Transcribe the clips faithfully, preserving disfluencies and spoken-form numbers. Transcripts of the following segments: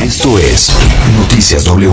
Esto es Noticias W.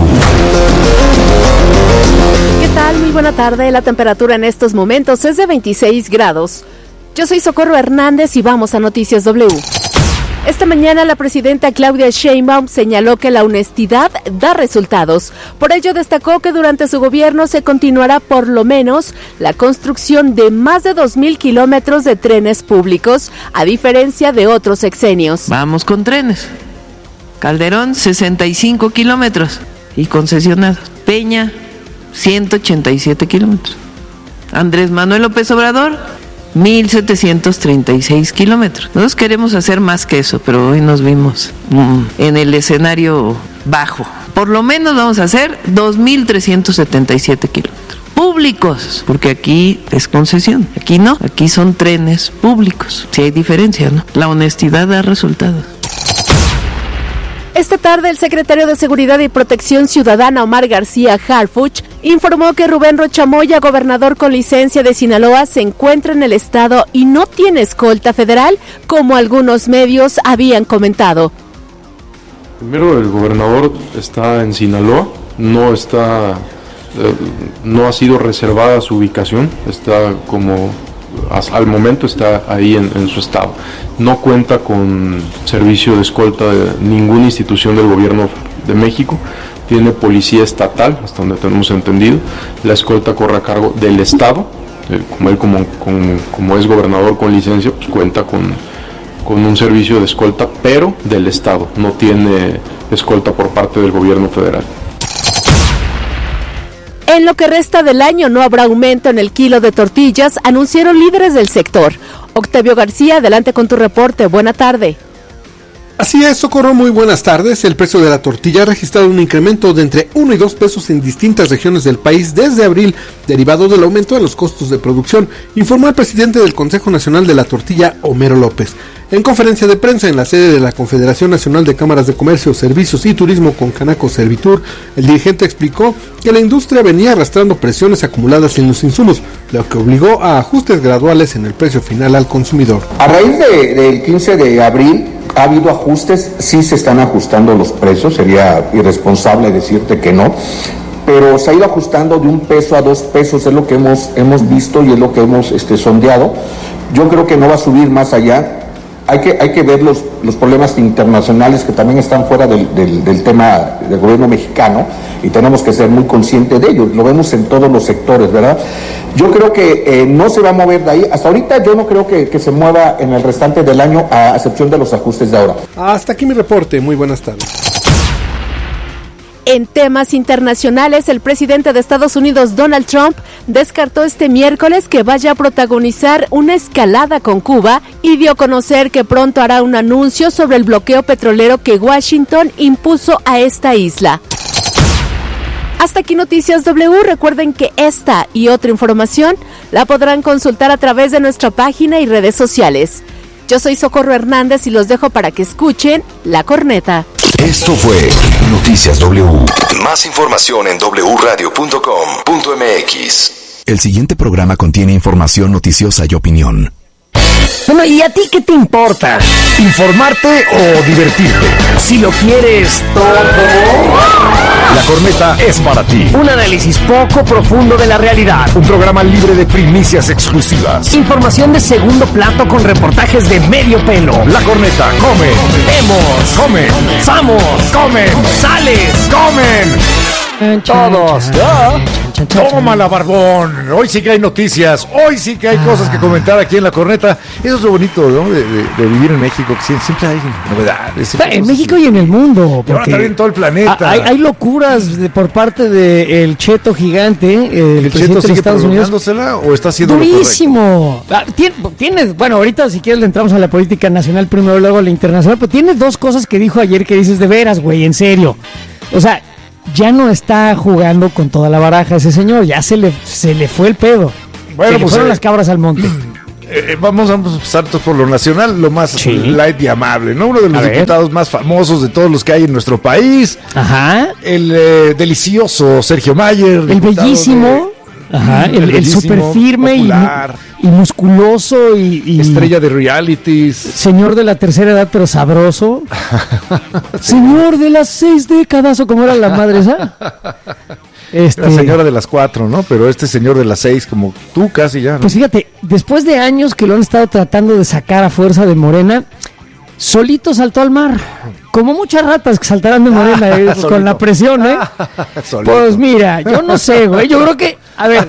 ¿Qué tal? Muy buena tarde. La temperatura en estos momentos es de veintiséis grados. Yo soy Socorro Hernández y vamos a Noticias W. Esta mañana la presidenta Claudia Sheinbaum señaló que la honestidad da resultados. Por ello destacó que durante su gobierno se continuará por lo menos la construcción de más de dos mil kilómetros de trenes públicos, a diferencia de otros sexenios. Vamos con trenes. Calderón, sesenta y cinco kilómetros y concesionados. Peña, ciento ochenta y siete kilómetros. Andrés Manuel López Obrador, mil setecientos treinta y seis kilómetros. Nosotros queremos hacer más que eso, pero hoy nos vimos mm, en el escenario bajo. Por lo menos vamos a hacer dos mil trescientos setenta y siete kilómetros. Públicos, porque aquí es concesión. Aquí no, aquí son trenes públicos. Sí hay diferencia, ¿no? La honestidad da resultados. Esta tarde, el secretario de Seguridad y Protección Ciudadana, Omar García Harfuch, informó que Rubén Rocha Moya, gobernador con licencia de Sinaloa, se encuentra en el estado y no tiene escolta federal, como algunos medios habían comentado. Primero, el gobernador está en Sinaloa, no está, eh, no ha sido reservada su ubicación, está como... al momento está ahí en, en su estado. No cuenta con servicio de escolta de ninguna institución del gobierno de México. Tiene policía estatal, hasta donde tenemos entendido. La escolta corre a cargo del estado. Eh, como él como, como, como es gobernador con licencia, pues cuenta con, con un servicio de escolta, pero del estado. No tiene escolta por parte del gobierno federal. En lo que resta del año no habrá aumento en el kilo de tortillas, anunciaron líderes del sector. Octavio García, adelante con tu reporte. Buena tarde. Así es, Socorro, muy buenas tardes. El precio de la tortilla ha registrado un incremento de entre uno y dos pesos en distintas regiones del país desde abril, derivado del aumento de los costos de producción, informó el presidente del Consejo Nacional de la Tortilla, Homero López. En conferencia de prensa en la sede de la Confederación Nacional de Cámaras de Comercio, Servicios y Turismo con Canaco Servitur, el dirigente explicó que la industria venía arrastrando presiones acumuladas en los insumos, lo que obligó a ajustes graduales en el precio final al consumidor. A raíz de, del quince de abril ha habido ajustes, sí se están ajustando los precios, sería irresponsable decirte que no, pero se ha ido ajustando de un peso a dos pesos, es lo que hemos, hemos visto y es lo que hemos este, sondeado. Yo creo que no va a subir más allá. Hay que, hay que ver los, los problemas internacionales que también están fuera del, del, del tema del gobierno mexicano y tenemos que ser muy conscientes de ello. Lo vemos en todos los sectores, ¿verdad? Yo creo que eh, no se va a mover de ahí. Hasta ahorita yo no creo que, que se mueva en el restante del año, a excepción de los ajustes de ahora. Hasta aquí mi reporte. Muy buenas tardes. En temas internacionales, el presidente de Estados Unidos, Donald Trump, descartó este miércoles que vaya a protagonizar una escalada con Cuba y dio a conocer que pronto hará un anuncio sobre el bloqueo petrolero que Washington impuso a esta isla. Hasta aquí Noticias W. Recuerden que esta y otra información la podrán consultar a través de nuestra página y redes sociales. Yo soy Socorro Hernández y los dejo para que escuchen La Corneta. Esto fue Noticias W. Más información en doble u radio punto com punto m x. El siguiente programa contiene información noticiosa y opinión. Bueno, ¿y a ti qué te importa? ¿Informarte o divertirte? Si lo quieres todo, La Corneta es para ti. Un análisis poco profundo de la realidad. Un programa libre de primicias exclusivas. Información de segundo plato con reportajes de medio pelo. La Corneta, come, vemos, come, vamos, comen, sales, comen. Todos. Tómala, barbón. Hoy sí que hay noticias. Hoy sí que hay ah. cosas que comentar aquí en La Corneta. Eso es lo bonito, ¿no? De, de, de vivir en México, que siempre hay novedades. Siempre en México y en el mundo. Porque también en todo el planeta. Hay, hay locuras de, por parte del de Cheto Gigante. El, ¿El Cheto sigue prolongándosela o está haciendo durísimo? Lo correcto? Tiene, tiene, bueno, ahorita si quieres le entramos a la política nacional primero, luego a la internacional. Pero tiene dos cosas que dijo ayer que dices de veras, güey, en serio. O sea, ya no está jugando con toda la baraja ese señor, ya se le, se le fue el pedo. Bueno, se pues le fueron eh, las cabras al monte. Eh, vamos a empezar por lo nacional, lo más sí. light y amable, ¿no? Uno de los a diputados ver. más famosos de todos los que hay en nuestro país. Ajá. El eh, delicioso Sergio Mayer. El bellísimo. Ajá, el, el, el súper firme y, y musculoso y, y... estrella de realities. Señor de la tercera edad, pero sabroso. Sí. Señor de las seis décadas, o como era la madre esa. Este... La señora de las cuatro, ¿no? Pero este señor de las seis, como tú casi ya, ¿no? Pues fíjate, después de años que lo han estado tratando de sacar a fuerza de Morena, solito saltó al mar. Como muchas ratas que saltarán de Morena eh, con la presión, ¿eh? Pues mira, yo no sé, güey. Yo creo que, a ver,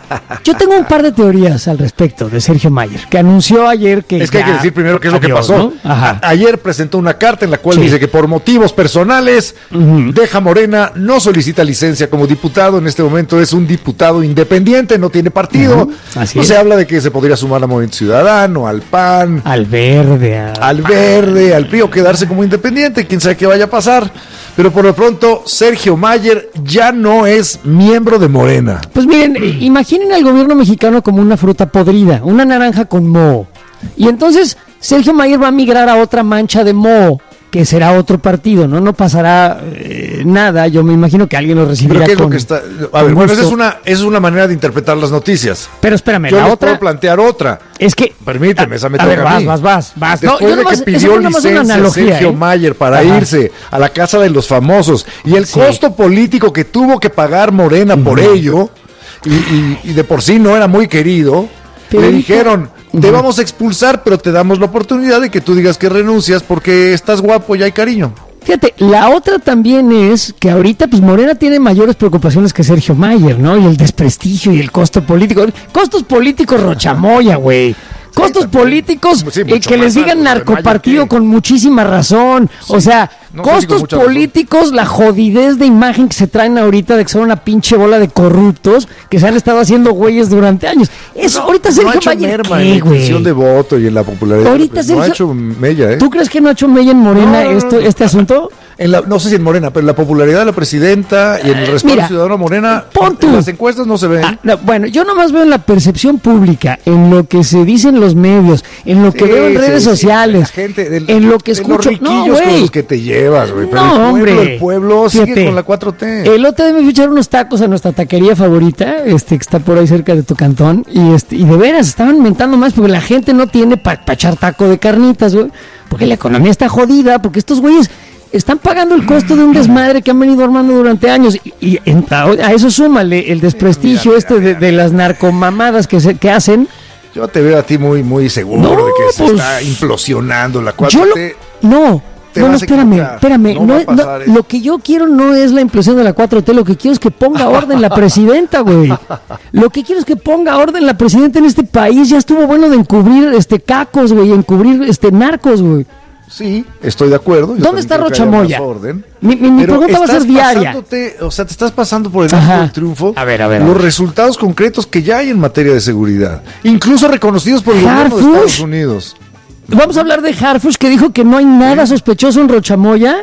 yo tengo un par de teorías al respecto de Sergio Mayer, que anunció ayer que... Es que hay que decir primero qué es lo que pasó. ¿No? Ajá. Ayer presentó una carta en la cual sí. dice que por motivos personales uh-huh. deja Morena, no solicita licencia como diputado. En este momento es un diputado independiente, no tiene partido. Uh-huh. Así no es. Se habla de que se podría sumar a Movimiento Ciudadano, al P A N, al Verde, a... al Verde, al P R I, o quedarse como independiente. Quién sabe qué vaya a pasar, pero por lo pronto Sergio Mayer ya no es miembro de Morena. Pues miren, imaginen al gobierno mexicano como una fruta podrida, una naranja con moho, y entonces Sergio Mayer va a migrar a otra mancha de moho, que será otro partido, ¿no? No pasará eh, nada, yo me imagino que alguien lo recibirá. ¿Pero qué es con, lo que está? A ver, bueno, esa es una, es una manera de interpretar las noticias. Pero espérame, yo la les otra... puedo plantear otra. Es que... Permíteme, a, esa me a toca ver, a vas, mí. vas, vas, vas. Después no, yo de nomás, que pidió licencia analogía, Sergio ¿eh? Mayer para Ajá. irse a la casa de los famosos y el sí. costo político que tuvo que pagar Morena uh-huh. por ello, y, y, y de por sí no era muy querido, pero le dijeron... Te vamos a expulsar, pero te damos la oportunidad de que tú digas que renuncias porque estás guapo y hay cariño. Fíjate, la otra también es que ahorita pues Morena tiene mayores preocupaciones que Sergio Mayer, ¿no? Y el desprestigio y el costo político. Costos políticos Rochamoya, güey. Costos sí, políticos sí, eh, que les digan narcopartido con muchísima razón. Sí, o sea, no costos políticos, razón. La jodidez de imagen que se traen ahorita de que son una pinche bola de corruptos que se han estado haciendo güeyes durante años. Eso, no, ahorita Sergio no ha hecho Mayer, merma ¿qué, en la intención de voto y en la popularidad. Ahorita pues, Sergio, no ha hecho mella, ¿eh? ¿Tú crees que no ha hecho mella en Morena no, no, esto, este asunto? En la, no sé si en Morena, pero en la popularidad de la presidenta y en el respaldo Mira, ciudadano Morena, en las encuestas no se ven. Ah, no, bueno, yo nomás veo en la percepción pública, en lo que se dice en los medios, en lo que sí, veo en redes sí, sociales, sí, gente del, en lo que escucho. Los no, con los que te llevas, güey. Pero no, el pueblo, hombre, el pueblo sigue fíjate, con la cuatro T. El otro día me fui a echar unos tacos a nuestra taquería favorita, este que está por ahí cerca de tu cantón, y este y de veras estaban mentando más porque la gente no tiene para pa echar taco de carnitas, güey, porque la economía está jodida, porque estos güeyes están pagando el costo de un desmadre que han venido armando durante años y, y en, a eso súmale el desprestigio mira, mira, este mira, de, de las narcomamadas que se que hacen. Yo te veo a ti muy muy seguro no, de que pues, se está implosionando la cuatro T. Lo, no, no, no, espérame, espérame. No no, no, lo que yo quiero no es la implosión de la cuatro T, lo que quiero es que ponga orden la presidenta, güey. Lo que quiero es que ponga orden la presidenta en este país. Ya estuvo bueno de encubrir este cacos, güey, encubrir este narcos, güey. Sí, estoy de acuerdo. Yo ¿Dónde está Rochamoya? Mi, mi, mi pregunta va a ser diaria. O sea, te estás pasando por el arco del triunfo. A ver, a ver. Los a ver. resultados concretos que ya hay en materia de seguridad, incluso reconocidos por el Harfush. gobierno de Estados Unidos. Vamos a hablar de Harfush, que dijo que no hay nada sospechoso en Rochamoya.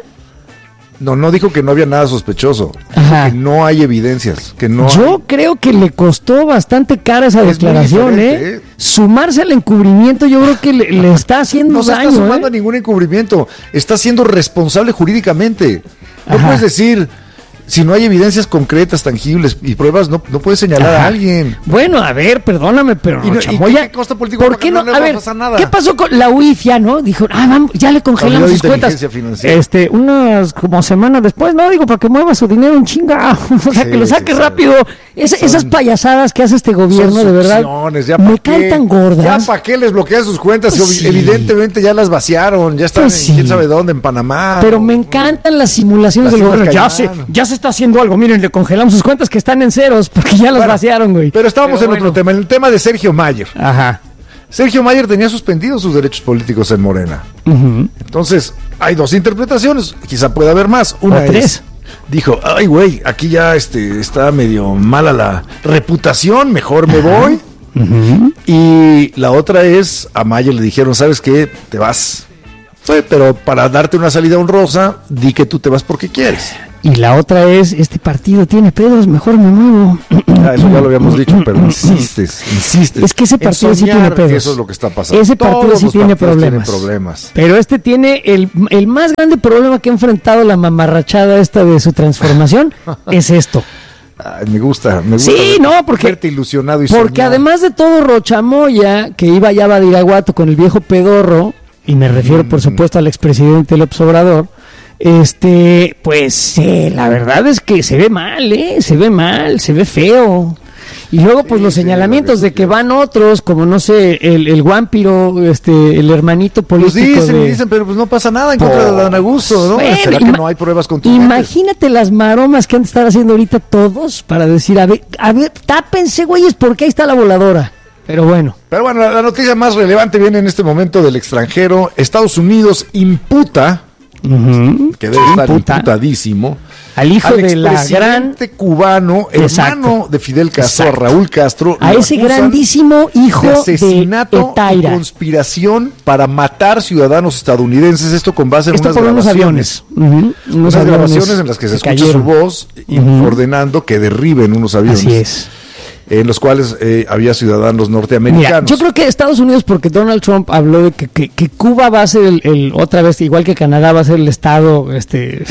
No, no dijo que no había nada sospechoso. Ajá. Dijo que no hay evidencias. Que no Yo hay... creo que le costó bastante cara esa es declaración, ¿eh? ¿eh? Sumarse al encubrimiento, yo creo que le, le está haciendo no daño. No está sumando ¿eh? a ningún encubrimiento. Está siendo responsable jurídicamente. No Ajá. puedes decir... Si no hay evidencias concretas, tangibles y pruebas, no, no puedes señalar Ajá. a alguien. Bueno, a ver, perdóname, pero ¿Y no, Chamoya, ¿y qué costa político? ¿por qué no? no a ver, nada? ¿qué pasó con la U I F? Ya, ¿no? Dijo, ah, vamos, ya le congelamos sus cuentas. Financiera. Este, unas como semanas después, no, digo, para que mueva su dinero en chinga, o sea, sí, que lo saque sí, rápido. Es, esas payasadas que hace este gobierno, de verdad, ya me caen tan gordas. Ya para qué les bloquean sus cuentas, pues sí. Evidentemente ya las vaciaron, ya están pues en sí. quién sabe dónde, en Panamá. Pero o, me encantan las simulaciones del gobierno. Ya se, ya se está haciendo algo, miren, le congelamos sus cuentas que están en ceros, porque ya las bueno, vaciaron, güey. Pero estábamos pero en bueno. otro tema, en el tema de Sergio Mayer. Ajá. Sergio Mayer tenía suspendidos sus derechos políticos en Morena. Uh-huh. Entonces, hay dos interpretaciones, quizá pueda haber más. Una o tres. Es, dijo, ay, güey, aquí ya este, está medio mala la reputación, mejor me uh-huh. voy. Uh-huh. Y la otra es, a Mayer le dijeron, ¿sabes qué? Te vas. Sí, pero para darte una salida honrosa, di que tú te vas porque quieres. Y la otra es, este partido tiene pedos, mejor me muevo. Ah, eso ya lo habíamos dicho, pero insistes, insistes. Es que ese partido sí tiene pedos. Eso es lo que está pasando. Ese partido Todos sí tiene problemas. problemas. Pero este tiene el, el más grande problema que ha enfrentado la mamarrachada esta de su transformación, es esto. Ay, me gusta, me gusta. Sí, no, porque verte ilusionado y porque soñado. además de todo Rochamoya, que iba allá a Badiraguato con el viejo pedorro, y me refiero mm. por supuesto al expresidente López Obrador, este, pues eh, la verdad es que se ve mal, eh, se ve mal, se ve feo. Y luego, pues, sí, los señalamientos sí, de que van otros, como, no sé, el, el Guampiro, este, el hermanito político. Pues dicen, de... dicen, pero pues no pasa nada en contra oh, de Adán Augusto, ¿no? Bueno, ¿Será que no hay pruebas contundentes? Imagínate las maromas que han de estar haciendo ahorita todos para decir, a ver, a ver, tápense, güeyes, porque ahí está la voladora. Pero bueno. Pero bueno, la, la noticia más relevante viene en este momento del extranjero. Estados Unidos imputa, uh-huh. que debe estar imputa. imputadísimo, al hijo al de la gran cubano, Exacto. hermano de Fidel Castro, Exacto. Raúl Castro, a ese grandísimo hijo de asesinato de Etaira. y conspiración para matar ciudadanos estadounidenses. Esto con base en esto unas por grabaciones, unos aviones, uh-huh. unos unas aviones grabaciones en las que se escucha cayeron. su voz y uh-huh. ordenando que derriben unos aviones. Así es. En los cuales eh, había ciudadanos norteamericanos. Mira, yo creo que Estados Unidos, porque Donald Trump habló de que, que, que Cuba va a ser el, el, otra vez, igual que Canadá, va a ser el estado este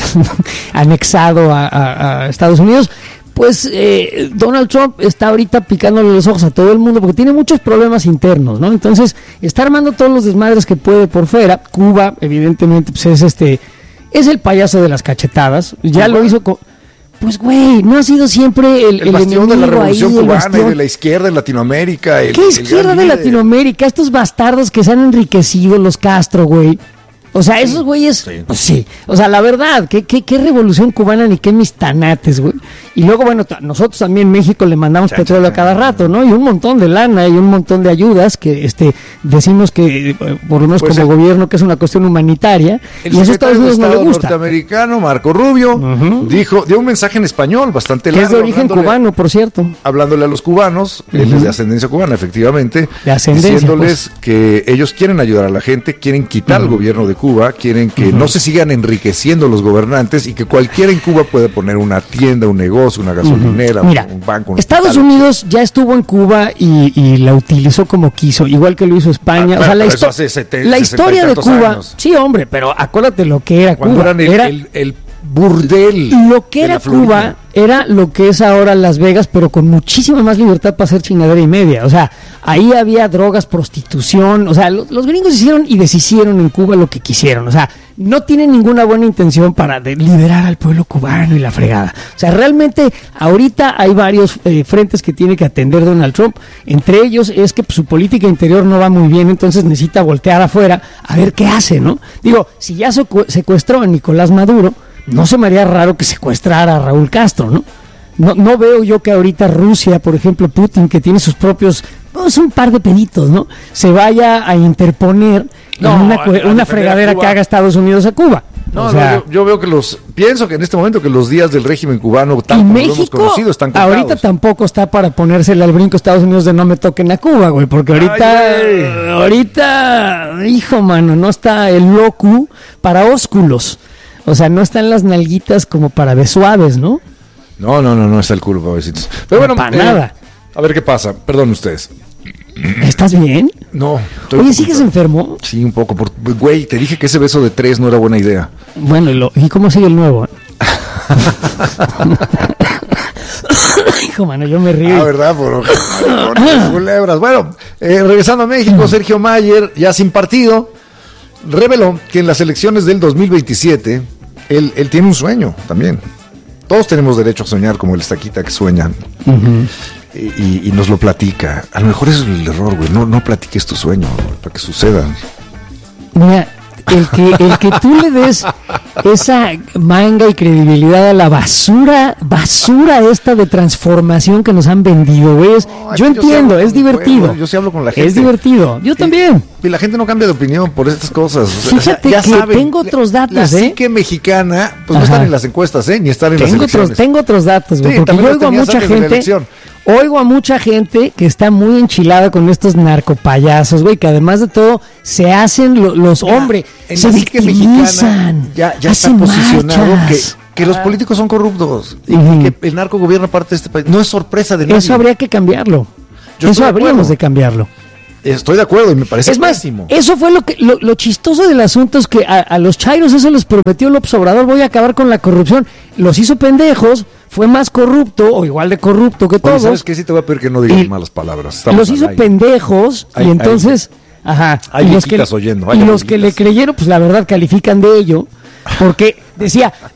anexado a, a, a Estados Unidos, pues eh, Donald Trump está ahorita picándole los ojos a todo el mundo porque tiene muchos problemas internos, ¿no? Entonces, está armando todos los desmadres que puede por fuera. Cuba, evidentemente, pues es este, es el payaso de las cachetadas. Ya ¿Cuba? Lo hizo con... Pues, güey, no ha sido siempre el, el, el bastión de la revolución ahí, cubana y de la izquierda en Latinoamérica. El, ¿Qué izquierda de Latinoamérica? Estos bastardos que se han enriquecido, los Castro, güey. O sea, esos güeyes, sí. Pues sí, o sea, la verdad, ¿qué, qué, qué revolución cubana ni qué mis tanates, güey? Y luego, bueno, t- nosotros también en México le mandamos cha, petróleo cha, a cada rato, ¿no? Y un montón de lana y un montón de ayudas que este decimos que, por lo menos pues como el, gobierno, que es una cuestión humanitaria, el y eso a Estados Unidos no le gusta. El norteamericano, Marco Rubio, uh-huh. dijo, dio un mensaje en español bastante largo. Que es de origen cubano, por cierto. Hablándole a los cubanos, uh-huh. él es de ascendencia cubana, efectivamente, de ascendencia, diciéndoles pues. que ellos quieren ayudar a la gente, quieren quitar uh-huh. al gobierno de Cuba, quieren que uh-huh. no se sigan enriqueciendo los gobernantes y que cualquiera en Cuba puede poner una tienda, un negocio, una gasolinera. Uh-huh. Mira, un banco, un Estados hospital. Unidos ya estuvo en Cuba y, y la utilizó como quiso, igual que lo hizo España. Ah, o sea, la, histo- hace setenta, la historia de Cuba, años. Sí, hombre, pero acuérdate lo que era Cuando Cuba. Eran el, era el, el burdel. Lo que era Cuba era lo que es ahora Las Vegas, pero con muchísima más libertad para hacer chingadera y media. O sea, ahí había drogas, prostitución. O sea, lo, los gringos hicieron y deshicieron en Cuba lo que quisieron. O sea, no tienen ninguna buena intención para de liberar al pueblo cubano y la fregada. O sea, realmente ahorita hay varios eh, frentes que tiene que atender Donald Trump. Entre ellos es que pues, su política interior no va muy bien, entonces necesita voltear afuera a ver qué hace, ¿no? Digo, si ya secu- secuestró a Nicolás Maduro, no se me haría raro que secuestrara a Raúl Castro, ¿no? No, no veo yo que ahorita Rusia, por ejemplo, Putin, que tiene sus propios, pues un par de peditos, ¿no? Se vaya a interponer no, en una, una fregadera que haga Estados Unidos a Cuba. No, o sea, no yo, yo veo que los, pienso que en este momento que los días del régimen cubano, tal como México, lo hemos conocido, están contados. Ahorita tampoco está para ponérsele al brinco a Estados Unidos de no me toquen a Cuba, güey, porque ahorita, ay, ay. ahorita, hijo, mano, no está el locu para ósculos. O sea, no están las nalguitas como para de suaves, ¿no? No, no, no, no está el culo, pobrecitos. Pero bueno, para eh, nada. A ver qué pasa, perdón ustedes. ¿Estás bien? No. Oye, ¿sigues enfermo? Sí, un poco. Por, güey, te dije que ese beso de tres no era buena idea. Bueno, ¿y, lo, ¿y cómo sigue el nuevo? Hijo, mano, yo me río. Ah, ¿verdad? Por, por, por culebras. Bueno, eh, regresando a México, Sergio Mayer, ya sin partido, reveló que en las elecciones del dos mil veintisiete, él, él tiene un sueño también. Todos tenemos derecho a soñar como el estaquita que sueñan. Uh-huh. Y, y nos lo platica. A lo mejor es el error, güey. No, no platiques tu sueño, güey, para que suceda. Mira, el que, el que tú le des esa manga y credibilidad a la basura, basura esta de transformación que nos han vendido, güey. No, yo entiendo, yo es divertido. Pueblo, yo sí hablo con la gente. Es divertido. Yo y, también. Y la gente no cambia de opinión por estas cosas. Fíjate o sea, ya que saben, tengo otros datos, la, la ¿eh? psique mexicana, pues Ajá. no están en las encuestas, ¿eh? Ni están en tengo las elecciones. Otros, tengo otros datos, güey. Sí, porque yo oigo a mucha gente. Oigo a mucha gente que está muy enchilada con estos narcopayasos, güey, que además de todo se hacen lo, los hombres, se victimizan, ya, ya está posicionado que, que los políticos son corruptos y uh-huh. que el narco gobierna parte de este país. No es sorpresa de nadie. Eso habría que cambiarlo. Yo Eso habríamos de, de cambiarlo. Estoy de acuerdo y me parece es más, pésimo. Eso fue lo que lo, lo chistoso del asunto, es que a, a los chairos eso les prometió López Obrador: voy a acabar con la corrupción. Los hizo pendejos, fue más corrupto o igual de corrupto que Oye, todos. ¿sabes qué? Sí te voy a pedir que no digas y malas palabras. Estamos los hizo al aire. pendejos Hay- y entonces, hay- ajá, hay y los que, viejitas oyendo, hay y los que le abuelitas. creyeron, pues la verdad califican de ello, porque decía,